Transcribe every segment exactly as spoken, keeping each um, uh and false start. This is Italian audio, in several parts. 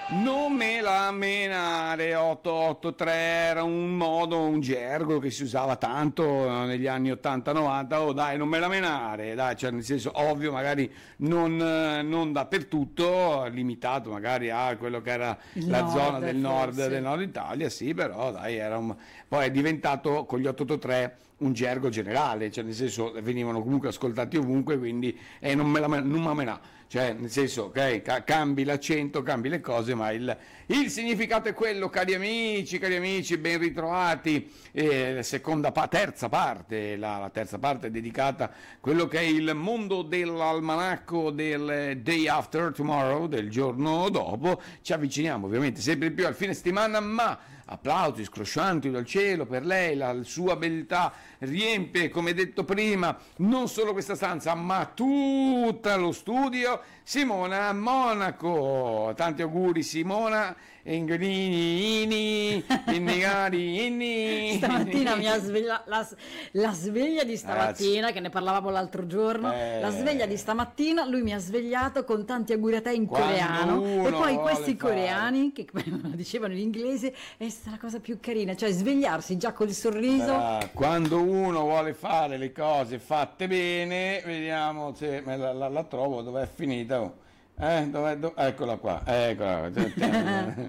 Non me la menare, otto otto tre era un modo, un gergo che si usava tanto eh, negli anni ottanta novanta. Oh dai, non me la menare, dai, cioè nel senso ovvio, magari non, eh, non dappertutto, limitato magari a quello che era Il la zona nord, del nord, del forse. nord Italia, sì, però dai, era un... poi è diventato con gli otto otto tre un gergo generale, cioè nel senso venivano comunque ascoltati ovunque, quindi eh, non me la men- non me la menà. Cioè, nel senso, ok, ca- cambi l'accento, cambi le cose, ma il, il significato è quello, cari amici, cari amici, ben ritrovati. Eh, seconda pa- terza parte, la, la terza parte è dedicata a quello che è il mondo dell'almanacco del day after tomorrow, del giorno dopo. Ci avviciniamo ovviamente sempre più al fine settimana, ma applausi scroscianti dal cielo per lei, la sua beltà riempie, come detto prima, non solo questa stanza, ma tutto lo studio. Simona Monaco, tanti auguri Simona, Ingolini, Ini, Innigari, Stamattina mi ha Inni. sveglia la, la sveglia di Ragazzi, stamattina, che ne parlavamo l'altro giorno, la sveglia di eh, stamattina, lui mi ha svegliato con tanti auguri a te in quando coreano e uno poi vuole questi fare... coreani, che come lo dicevano in inglese, è stata la cosa più carina, cioè svegliarsi già col sorriso. Bra- Quando uno vuole fare le cose fatte bene, vediamo se me la, la- la trovo, dov'è finita. Oh. Eh, dov'è, do- eccola qua, eccola qua.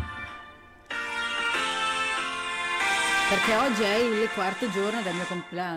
Perché oggi è il quarto giorno del mio compleanno.